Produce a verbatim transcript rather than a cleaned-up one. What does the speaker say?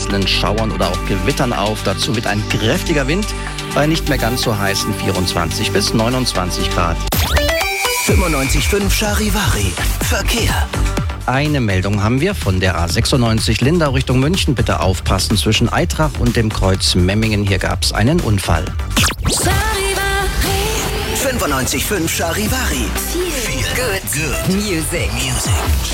einzelnen Schauern oder auch Gewittern auf. Dazu mit ein kräftiger Wind bei nicht mehr ganz so heißen vierundzwanzig bis neunundzwanzig Grad. fünfundneunzig Komma fünf Charivari. Verkehr. Eine Meldung haben wir von der A sechsundneunzig Lindau Richtung München. Bitte aufpassen zwischen Aitrach und dem Kreuz Memmingen. Hier gab es einen Unfall. fünfundneunzig Komma fünf Charivari. Feel good. Good. Music. Music.